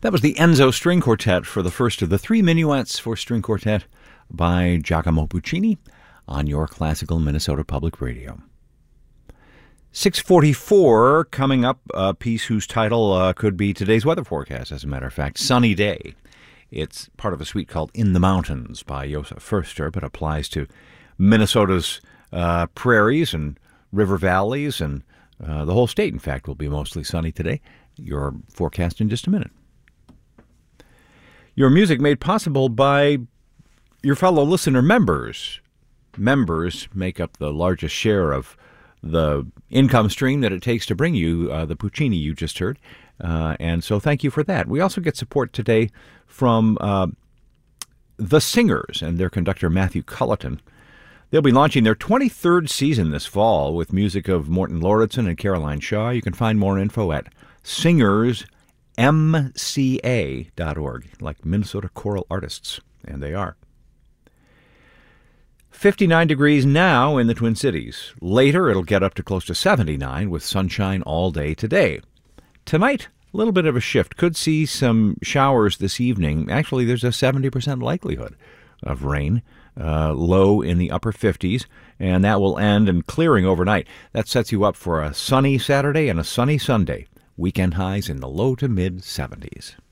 That was the Enzo String Quartet for the first of the three minuets for string quartet by Giacomo Puccini on your classical Minnesota Public Radio. 6:44 coming up, a piece whose title could be today's weather forecast, as a matter of fact, Sunny Day. It's part of a suite called In the Mountains by Josef Förster, but applies to Minnesota's prairies and river valleys, and the whole state, in fact, will be mostly sunny today. Your forecast in just a minute. Your music made possible by your fellow listener members. Members make up the largest share of the income stream that it takes to bring you the Puccini you just heard. And so thank you for that. We also get support today from The Singers and their conductor Matthew Culleton. They'll be launching their 23rd season this fall with music of Morton Lauritsen and Caroline Shaw. You can find more info at singersmca.org, like Minnesota Choral Artists, and they are. 59 degrees now in the Twin Cities. Later, it'll get up to close to 79 with sunshine all day today. Tonight, a little bit of a shift. Could see some showers this evening. Actually, there's a 70% likelihood of rain, low in the upper 50s, and that will end in clearing overnight. That sets you up for a sunny Saturday and a sunny Sunday. Weekend highs in the low to mid 70s.